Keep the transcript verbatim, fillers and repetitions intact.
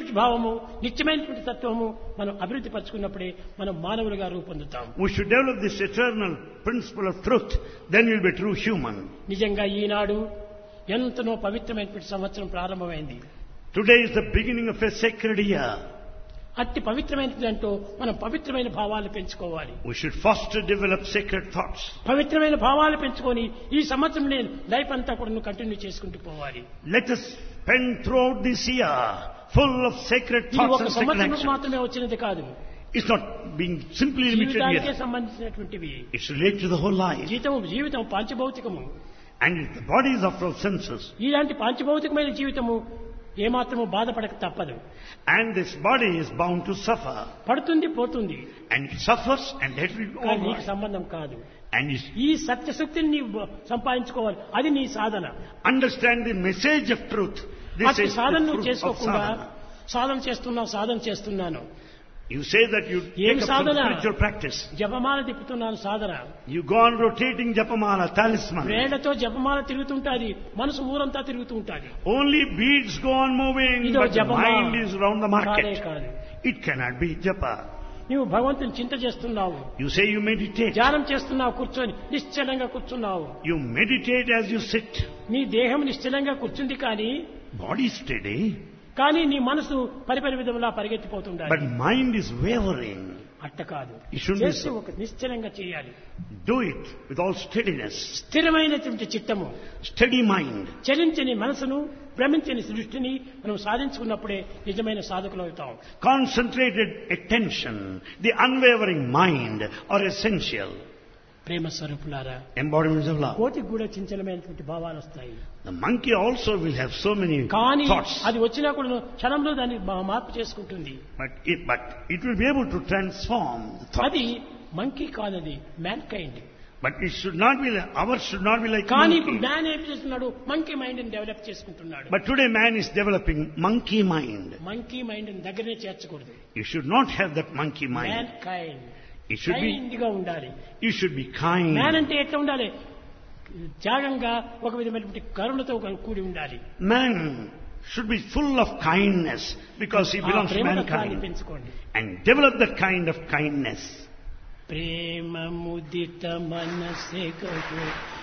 నిత్యమైనటువంటి భావము, నిత్యమైనటువంటి తత్వము మనం అభివృద్ధి పరచుకున్నప్పుడే మనం మానవులుగా రూపొందుతాం. We should develop this eternal principle of truth, then we'll be true human. నిజంగా ఈనాడు ఎంతనో పవిత్రమైనటువంటి సంవత్సరం ప్రారంభమైంది. Today is the beginning of a sacred year. అట్టి పవిత్రమైనది అంటూ మనం పవిత్రమైన భావాలు పెంచుకోవాలి. We should foster, develop sacred thoughts. పవిత్రమైన భావాలు పెంచుకొని ఈ సంవత్సరం నేను లైఫ్ అంతా కూడా కంటిన్యూ చేసుకుంటూ పోవాలి. Let us spend throughout this year full of sacred ఇది thoughts ఒక and sacred సంవత్సరం actions. మాత్రమే వచ్చినది కాదు. It's not being simply limited జీవితానికే here. సంబంధించినటువంటివి. It's related to the whole life. జీవితం జీవితం పాంచభౌతికము. And the body is after all senses. ఇలాంటి పాంచభౌతికమైన జీవితము ఏమాత్రము బాధపడక తప్పదు. And this body is bound to suffer. పడుతుంది పోతుంది. And it suffers and let it go కానీ నీకు on. సంబంధం కాదు. And it's, ఈ సత్యశక్తిని నీవు సంపాదించుకోవాలి. అది నీ సాధన. understand the message of truth. This అట్టి is సాధన the నువ్వు fruit of చేసుకోకుండా sadhana. సాధన చేస్తున్నావు సాధన చేస్తున్నాను. You say that you ఏం take up some సాధన? spiritual practice. జపమాల తిప్పుతున్నాను సాధన. You go on rotating japamala, talisman. వేళ్లతో జపమాల తిరుగుతుంటాది, మనసు ఊరంతా తిరుగుతూ ఉంటాది. Only beads go on moving, ఇదో but the జపమాల mind is round the కాదే market. కాదు. It cannot be japa. నీవు భగవంతుని చింత చేస్తున్నావు, You say you meditate. ధ్యానం చేస్తున్నావు, కూర్చొని నిశ్చలంగా కూర్చున్నావు. You meditate as you sit. నీ దేహం నిశ్చలంగా కూర్చుంది కానీ Body steady, కానీ నీ మనసు పరిపరి విధములా పరిగెత్తిపోతుండాలి. but mind is wavering. అట్ట కాదు. It shouldn't be చేసి so. ఒక నిశ్చలంగా చేయాలి. Do it with all steadiness. స్థిరమైనటువంటి చిత్తము, Steady mind. చలించని మనసును, భ్రమించని సృష్టిని మనం సాధించుకున్నప్పుడే నిజమైన సాధకులు అవుతాం. Concentrated attention, the unwavering mind are essential. ప్రేమ స్వరూపులారా, Embodiments of love. కోటికి కూడా చంచలమైనటువంటి భావాలు వస్తాయి. The monkey also will have so many కానీ thoughts. అది వచ్చినా కూడా క్షణంలో దాన్ని మా- మార్పు చేసుకుంటుంది. But it, but it will be able to transform the thought. అది మంకీ కాదది, man kind. But it should not be, like- ours should not be like కానీ ఇప్పుడు monkey. మ్యాన్ ఏం చేస్తున్నాడు, మంకీ మైండ్ ని డెవలప్ చేసుకుంటున్నాడు. But today man is developing monkey mind. Monkey mind ని దగ్గరనే చేర్చకూడదు. You should not have that monkey man mind. Kind, It should be, kind గా ఉండాలి. you should be man kind. అంటే ఎట్లా ఉండాలి, త్యాగంగా ఒక విధమైనటువంటి కరుణతో కూడి ఉండాలి. Man should be full of kindness because he ఆ belongs to ప్రేమతత్వాన్ని mankind. పెంచుకోండి. And develop that kind of kindness. ప్రేమ ముదిత మనసే కహో